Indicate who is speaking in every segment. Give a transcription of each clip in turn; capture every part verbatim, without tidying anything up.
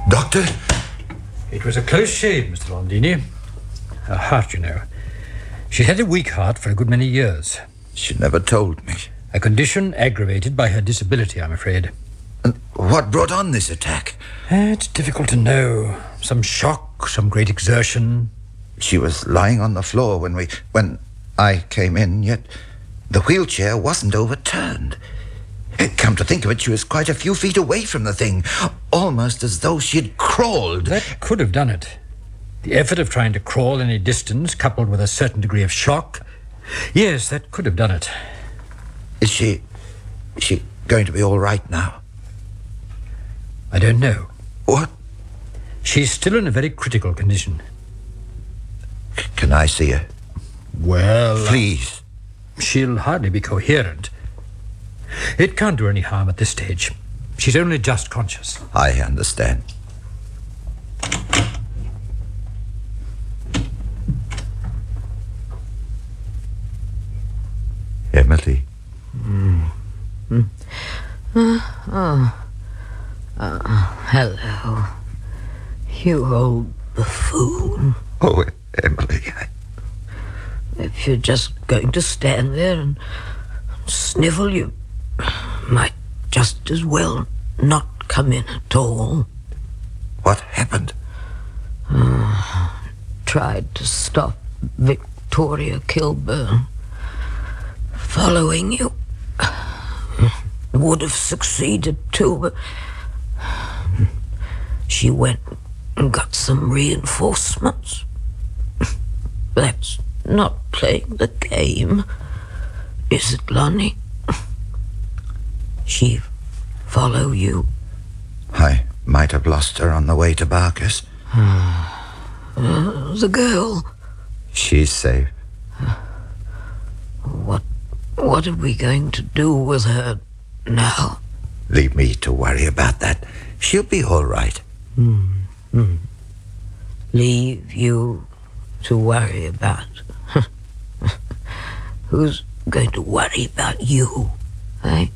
Speaker 1: Doctor?
Speaker 2: It was a close shave, Mister Londini. Her heart, you know. She had a weak heart for a good many years.
Speaker 1: She never told me.
Speaker 2: A condition aggravated by her disability, I'm afraid.
Speaker 1: And what brought on this attack?
Speaker 2: It's difficult to know. Some shock, some great exertion.
Speaker 1: She was lying on the floor when we... when I came in, yet the wheelchair wasn't overturned. Come to think of it, she was quite a few feet away from the thing, almost as though she'd crawled.
Speaker 2: That could have done it. The effort of trying to crawl any distance, coupled with a certain degree of shock. Yes, that could have done it.
Speaker 1: Is she... is she going to be all right now?
Speaker 2: I don't know.
Speaker 1: What?
Speaker 2: She's still in a very critical condition.
Speaker 1: C- can I see her?
Speaker 2: Well...
Speaker 1: Please.
Speaker 2: Uh, she'll hardly be coherent. It can't do any harm at this stage. She's only just conscious.
Speaker 1: I understand. Emily.
Speaker 3: Mm. Mm. Uh, oh. Uh, hello. You old buffoon.
Speaker 1: Oh, Emily. I...
Speaker 3: If you're just going to stand there and snivel, you might just as well not come in at all.
Speaker 1: What happened?
Speaker 3: Uh, tried to stop Victoria Kilburn following you. Would have succeeded too, but she went and got some reinforcements. That's not playing the game, is it, Lonnie? She follow you.
Speaker 1: I might have lost her on the way to Barker's.
Speaker 3: Uh, the girl?
Speaker 1: She's safe.
Speaker 3: What, what are we going to do with her now?
Speaker 1: Leave me to worry about that. She'll be all right.
Speaker 3: Mm. Mm. Leave you to worry about? Who's going to worry about you, eh?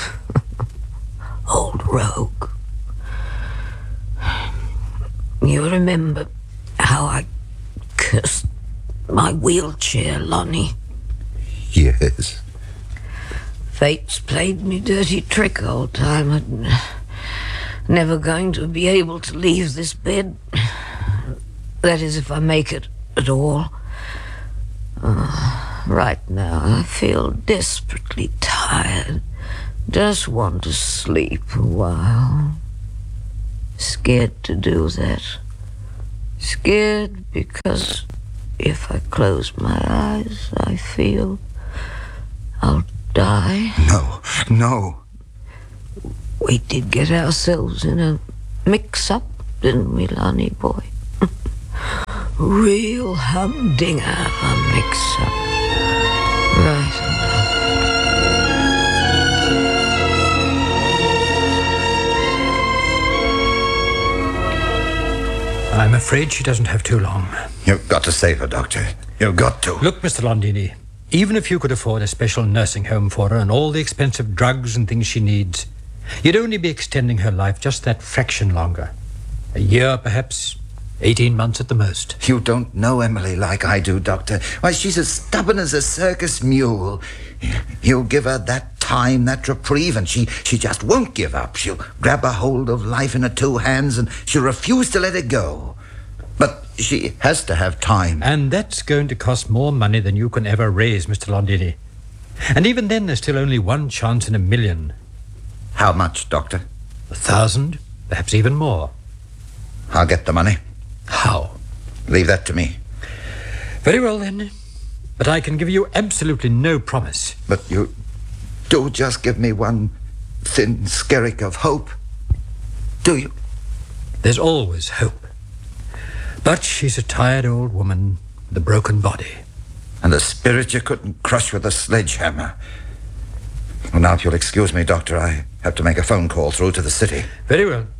Speaker 3: Old rogue. You remember how I cursed my wheelchair, Lonnie?
Speaker 1: Yes.
Speaker 3: Fate's played me dirty trick all time. I'm never going to be able to leave this bed. That is, if I make it at all. Uh, right now, I feel desperately tired. Just want to sleep a while. Scared to do that. Scared because if I close my eyes, I feel I'll die.
Speaker 1: No, no.
Speaker 3: We did get ourselves in a mix-up, didn't we, Lonnie boy? Real humdinger of a mix-up. Right enough.
Speaker 2: I'm afraid she doesn't have too long.
Speaker 1: You've got to save her, Doctor. You've got to.
Speaker 2: Look, Mister Londini, even if you could afford a special nursing home for her and all the expensive drugs and things she needs, you'd only be extending her life just that fraction longer. A year, perhaps. Eighteen months at the most.
Speaker 1: You don't know Emily like I do, Doctor. Why, she's as stubborn as a circus mule. You give her that time, that reprieve, and she, she just won't give up. She'll grab a hold of life in her two hands, and she'll refuse to let it go. But she has to have time.
Speaker 2: And that's going to cost more money than you can ever raise, Mister Londini. And even then, there's still only one chance in a million.
Speaker 1: How much, Doctor?
Speaker 2: A thousand, perhaps even more.
Speaker 1: I'll get the money.
Speaker 2: How?
Speaker 1: Leave that to me.
Speaker 2: Very well, then. But I can give you absolutely no promise.
Speaker 1: But you do just give me one thin skerrick of hope, do you?
Speaker 2: There's always hope. But she's a tired old woman with a broken body.
Speaker 1: And a spirit you couldn't crush with a sledgehammer. Well, now, if you'll excuse me, Doctor, I have to make a phone call through to the city.
Speaker 2: Very well.